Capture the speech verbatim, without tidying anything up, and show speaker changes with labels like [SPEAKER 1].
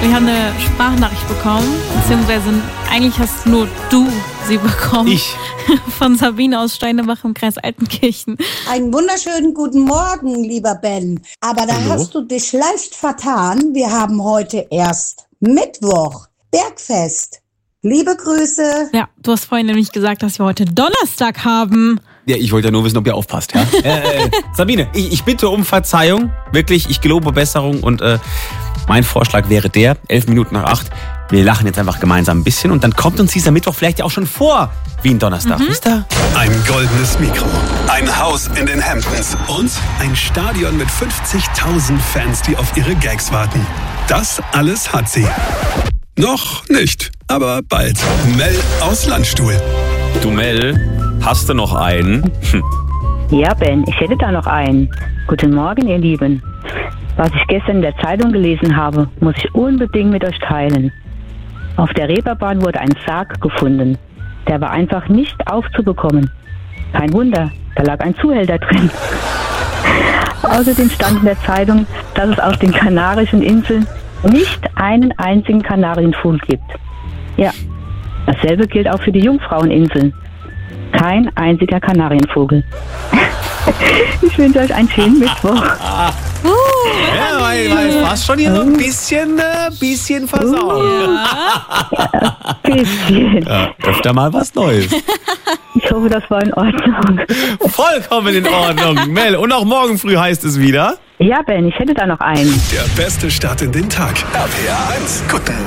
[SPEAKER 1] wir haben eine Sprachnachricht bekommen, beziehungsweise eigentlich hast nur du sie bekommen.
[SPEAKER 2] Ich?
[SPEAKER 1] Von Sabine aus Steinebach im Kreis Altenkirchen.
[SPEAKER 3] Einen wunderschönen guten Morgen, lieber Ben. Aber da
[SPEAKER 2] Hallo.
[SPEAKER 3] hast du dich leicht vertan. Wir haben heute erst Mittwoch, Bergfest. Liebe Grüße.
[SPEAKER 1] Ja, du hast vorhin nämlich gesagt, dass wir heute Donnerstag haben.
[SPEAKER 2] Ja, ich wollte ja nur wissen, ob ihr aufpasst, ja? äh, äh, Sabine, ich, ich bitte um Verzeihung. Wirklich, ich gelobe Besserung. Und äh, mein Vorschlag wäre der, elf Minuten nach acht, wir lachen jetzt einfach gemeinsam ein bisschen. Und dann kommt uns dieser Mittwoch vielleicht ja auch schon vor wie ein Donnerstag.
[SPEAKER 1] Mhm.
[SPEAKER 2] Wisst ihr?
[SPEAKER 4] Ein goldenes Mikro, ein Haus in den Hamptons und ein Stadion mit fünfzigtausend Fans, die auf ihre Gags warten. Das alles hat sie. Noch nicht, aber bald. Mel aus Landstuhl.
[SPEAKER 2] Du Mel, hast du noch einen? Hm.
[SPEAKER 5] Ja, Ben, ich hätte da noch einen. Guten Morgen, ihr Lieben. Was ich gestern in der Zeitung gelesen habe, muss ich unbedingt mit euch teilen. Auf der Reeperbahn wurde ein Sarg gefunden. Der war einfach nicht aufzubekommen. Kein Wunder, da lag ein Zuhälter drin. Außerdem stand in der Zeitung, dass es auf den Kanarischen Inseln nicht einen einzigen Kanarienvogel gibt. Ja, dasselbe gilt auch für die Jungfraueninseln. Kein einziger Kanarienvogel. Ich wünsche euch einen schönen Mittwoch.
[SPEAKER 2] Ja, weil, weil fast schon hier so ein bisschen, äh, bisschen versaut.
[SPEAKER 5] Ja, bisschen.
[SPEAKER 2] Ja, öfter mal was Neues.
[SPEAKER 5] Ich hoffe, das war in Ordnung.
[SPEAKER 2] Vollkommen in Ordnung, Mel. Und auch morgen früh heißt es wieder.
[SPEAKER 5] Ja, Ben, ich hätte da noch einen.
[SPEAKER 4] Der beste Start in den Tag. R P R eins. Guten